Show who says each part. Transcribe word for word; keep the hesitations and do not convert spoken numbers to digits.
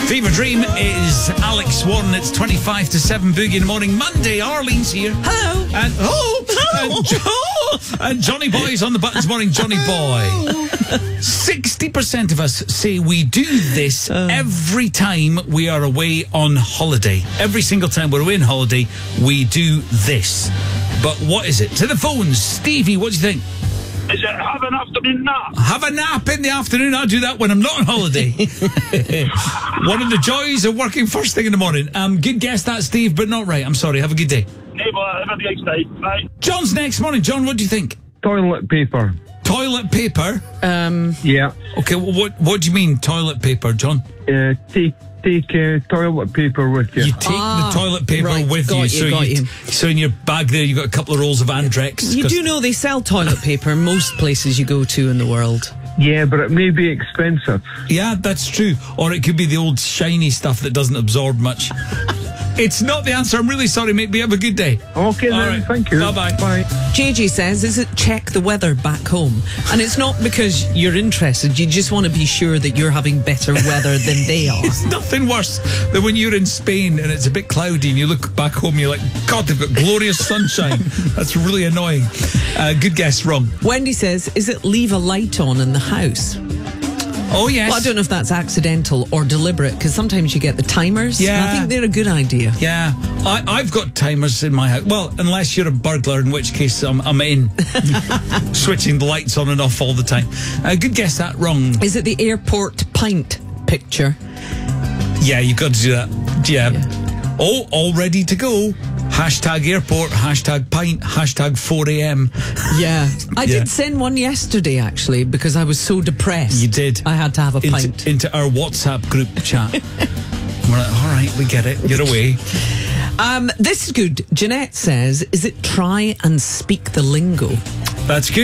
Speaker 1: Fever Dream is Alex Warren. It's twenty-five to seven, Boogie in the morning. Monday, Arlene's here.
Speaker 2: Hello.
Speaker 1: And, oh, and, jo- and Johnny Boy's on the buttons. Morning, Johnny Boy. sixty percent of us say we do this uh. every time we are away on holiday. Every single time we're away on holiday, we do this. But what is it? To the phones. Stevie, what do you think?
Speaker 3: Is it have an afternoon nap?
Speaker 1: Have a nap in the afternoon. I do that when I'm not on holiday. One of the joys of working first thing in the morning. Um, good guess that, Steve, but not right. I'm sorry. Have a good day.
Speaker 3: Neighbour, have a nice night. Bye.
Speaker 1: John's next morning. John, what do you think?
Speaker 4: Toilet paper.
Speaker 1: Toilet paper?
Speaker 2: Um.
Speaker 4: Yeah.
Speaker 1: Okay, well, what what do you mean toilet paper, John?
Speaker 4: Uh, take take uh, toilet paper with you.
Speaker 1: You take
Speaker 2: Ah,
Speaker 1: the toilet paper
Speaker 2: right,
Speaker 1: with
Speaker 2: got
Speaker 1: you.
Speaker 2: you,
Speaker 1: So
Speaker 2: got
Speaker 1: you,
Speaker 2: you.
Speaker 1: so in your bag there, you've got a couple of rolls of Andrex.
Speaker 2: You
Speaker 1: 'cause-
Speaker 2: do know they sell toilet paper in most places you go to in the world.
Speaker 4: Yeah, but it may be expensive.
Speaker 1: Yeah, that's true. Or it could be the old shiny stuff that doesn't absorb much. It's not the answer. I'm really sorry, mate. But you have a good day.
Speaker 4: Okay,
Speaker 1: All
Speaker 4: then.
Speaker 1: right.
Speaker 4: Thank you.
Speaker 1: Bye-bye.
Speaker 4: Bye.
Speaker 2: J J says, is it check the weather back home? And it's not because you're interested. You just want to be sure that you're having better weather than they are.
Speaker 1: It's nothing worse than when you're in Spain and it's a bit cloudy and you look back home and you're like, God, they've got glorious sunshine. That's really annoying. Uh, good guess, wrong.
Speaker 2: Wendy says, is it leave a light on in the house?
Speaker 1: Oh, yes.
Speaker 2: Well, I don't know if that's accidental or deliberate, because sometimes you get the timers.
Speaker 1: Yeah.
Speaker 2: And I think they're a good idea.
Speaker 1: Yeah, I, I've got timers in my house. Well, unless you're a burglar, in which case I'm, I'm in. Switching the lights on and off all the time. Uh, good guess that, wrong.
Speaker 2: Is it the airport pint picture?
Speaker 1: Yeah, you've got to do that. Yeah.
Speaker 2: Yeah.
Speaker 1: Oh, all ready to go. Hashtag airport, hashtag pint, hashtag four a.m.
Speaker 2: Yeah. I
Speaker 1: Yeah.
Speaker 2: did send one yesterday, actually, because I was so depressed.
Speaker 1: You did.
Speaker 2: I had to have a pint.
Speaker 1: Into, into our WhatsApp group chat. We're like, all right, we get it. You're away.
Speaker 2: Um, this is good. Jeanette says, is it try and speak the lingo?
Speaker 1: That's good.